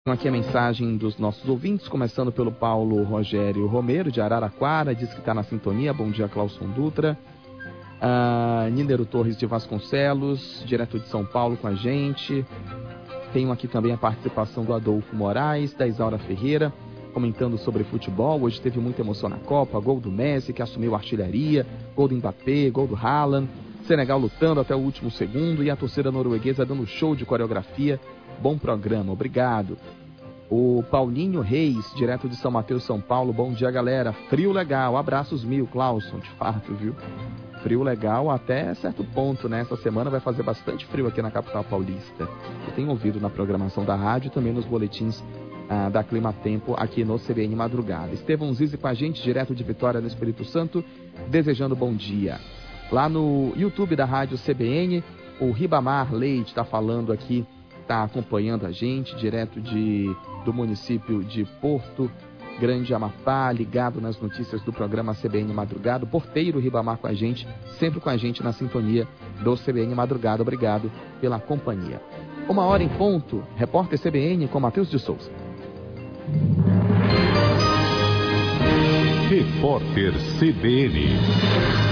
Aqui a mensagem dos nossos ouvintes, começando pelo Paulo Rogério Romero, de Araraquara, diz que está na sintonia. Bom dia, Clauson Dutra. Níndero Torres de Vasconcelos, direto de São Paulo com a gente. Tenho aqui também a participação do Adolfo Moraes, da Isaura Ferreira, comentando sobre futebol. Hoje teve muita emoção na Copa, gol do Messi, que assumiu a artilharia, gol do Mbappé, gol do Haaland, Senegal lutando até o último segundo e a torcida norueguesa dando show de coreografia. Bom programa, obrigado. O Paulinho Reis, direto de São Mateus, São Paulo. Bom dia, galera. Frio legal, abraços mil, Clauson, de fato, viu? Frio legal até certo ponto, né? Essa semana vai fazer bastante frio aqui na capital paulista. Eu tenho ouvido na programação da rádio e também nos boletins da Clima Tempo aqui no CBN Madrugada. Estevão Zizi com a gente, direto de Vitória no Espírito Santo, desejando bom dia. Lá no YouTube da rádio CBN, o Ribamar Leite está falando aqui, está acompanhando a gente, direto do município de Porto Grande Amapá, ligado nas notícias do programa CBN Madrugada. O porteiro Ribamar com a gente, sempre com a gente na sintonia do CBN Madrugada. Obrigado pela companhia. 1h em ponto, repórter CBN com Matheus de Souza. Repórter CBN.